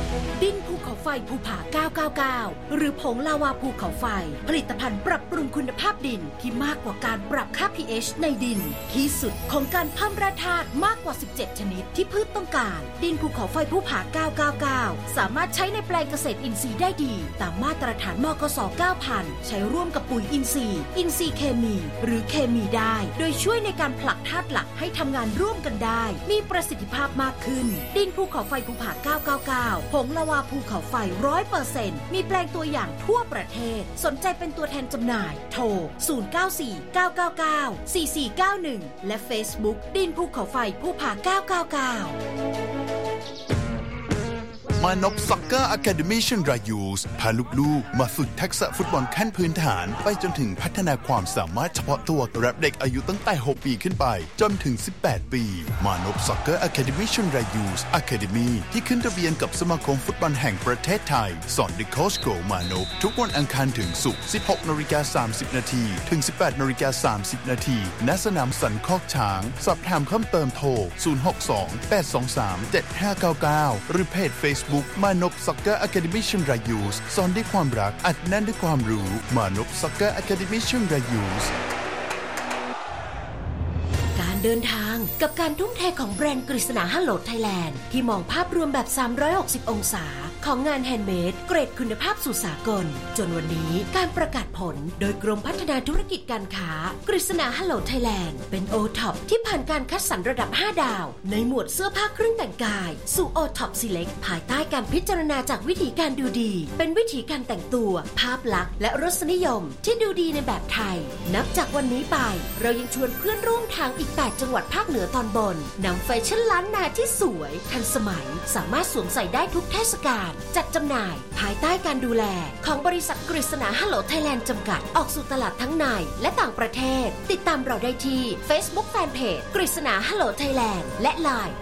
ดินภูเขาไฟภูผา999หรือผงลาวาภูเขาไฟผลิตภัณฑ์ปรับปรุงคุณภาพดินที่มากกว่าการปรับค่า pH ในดินที่สุดของการเพิ่มแร่ธาตุมากกว่า17ชนิดที่พืชต้องการดินภูเขาไฟภูผา999สามารถใช้ในแปลงเกษตรอินทรีย์ได้ดีตามมาตรฐานมกส. 9000ใช้ร่วมกับปุ๋ยอินทรีย์เคมีหรือเคมีได้โดยช่วยในการผลักธาตุหลักให้ทำงานร่วมกันได้มีประสิทธิภาพมากขึ้นดินภูเขาไฟภูผา999ผงลาวาภูเขาไฟ 100% มีแปลงตัวอย่างทั่วประเทศสนใจเป็นตัวแทนจำหน่ายโทร0949994491และ Facebook ดินภูเขาไฟภูผา999 มานพซ็อกเกอร์อะคาเดมี่เชียงรายยูสพาลูกๆมาฝึกทักษะฟุตบอลขั้นพื้นฐานไปจนถึงพัฒนาความสามารถเฉพาะตัวกับเด็กอายุตั้งแต่6ปีขึ้นไปจนถึง18ปีมานพซ็อกเกอร์อะคาเดมี่เชียงรายยูสอะคาเดมี่ที่ขึ้นทะเบียนกับสมาคมฟุตบอลแห่งประเทศไทยสอนโดยโค้ชโกมานพทุกวันอังคารถึงศุกร์ 16:30 น.ถึง 18:30 น.ณสนามสันคอกช้างสอบถามเพิ่มเติมโทร062-823-7599หรือเพจ Facebookมานพซ็อกเกอร์อะคาเดมี่เชียงรายยูสสอนด้วยความรักอัดแน่นด้วยความรู้มานพซ็อกเกอร์อะคาเดมี่เชียงรายยูสการเดินทางกับการทุ่มเทของแบรนด์กฤษณาฮัลโหลไทยแลนด์ที่มองภาพรวมแบบ360องศาของงานแฮนด์เมดเกรดคุณภาพสู่สากลจนวันนี้การประกาศผลโดยกรมพัฒนาธุรกิจการค้ากฤษณาฮัลโหลไทยแลนด์เป็น O-Top ที่ผ่านการคัดสรรระดับ5ดาวในหมวดเสื้อผ้าเครื่องแต่งกายสู่ O-Top Select ภายใต้การพิจารณาจากวิธีการดูดีเป็นวิธีการแต่งตัวภาพลักษณ์และรสนิยมที่ดูดีในแบบไทยนับจากวันนี้ไปเรายังชวนเพื่อนร่วมทางอีก8จังหวัดภาคเหนือตอนบนนำแฟชั่นล้านนาที่สวยทันสมัยสามารถสวมใส่ได้ทุกเทศกาลจัดจำหน่ายภายใต้การดูแลของบริษัทกฤษณาฮัลโหลไทยแลนด์จำกัดออกสู่ตลาดทั้งในและต่างประเทศติดตามเราได้ที่ Facebook Fanpage กฤษณาฮัลโหลไทยแลนด์และ LINE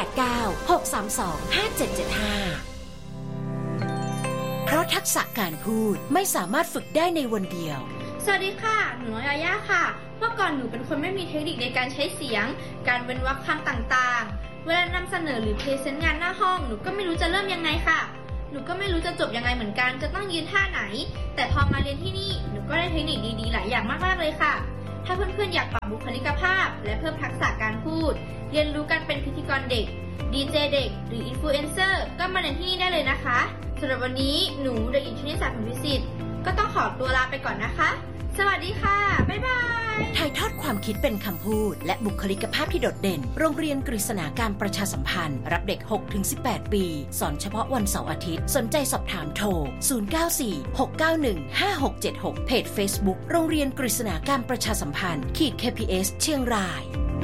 089-632-5775เพราะทักษะการพูดไม่สามารถฝึกได้ในวันเดียวสวัสดีค่ะหนูน้อยยาย่าค่ะเมื่อก่อนหนูเป็นคนไม่มีเทคนิคในการใช้เสียงการเว้นวรรคคำต่างๆเวลานำเสนอหรือพรีเซนต์งานหน้าห้องหนูก็ไม่รู้จะเริ่มยังไงค่ะหนูก็ไม่รู้จะจบยังไงเหมือนกันจะต้องยืนท่าไหนแต่พอมาเรียนที่นี่หนูก็ได้เทคนิคดีๆหลายอย่างมากๆเลยค่ะถ้าเพื่อนๆอยากปรับบุคลิกภาพและเพิ่มทักษะการพูดเรียนรู้การเป็นพิธีกรเด็กดีเจเด็กหรืออินฟลูเอนเซอร์ก็มาเรียนที่นี่ได้เลยนะคะสำหรับวันนี้หนูเด็กหญิงชนิสาผลวิสิทธิ์ก็ต้องขอตัวลาไปก่อนนะคะสวัสดีค่ะบ๊ายบายถ่ายทอดความคิดเป็นคำพูดและบุคลิกภาพที่โดดเด่นโรงเรียนกฤษณาการประชาสัมพันธ์รับเด็ก 6-18 ปีสอนเฉพาะวันเสาร์อาทิตย์สนใจสอบถามโทร0946915676เพจ Facebook โรงเรียนกฤษณาการประชาสัมพันธ์-KPS เชียงราย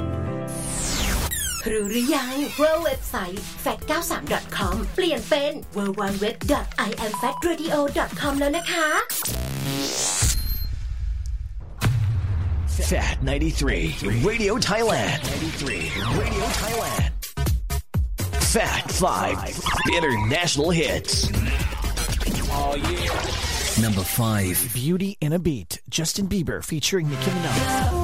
รู้หรือยังว่าเว็บไซต์ fat93.com เปลี่ยนเป็น www.iamfatradio.com แล้วนะคะ Fat 93 Radio Thailand 93 Radio Thailand Fat 5 International Hits Oh yeah Number 5 Beauty in a Beat Justin Bieber featuring Nicki Minaj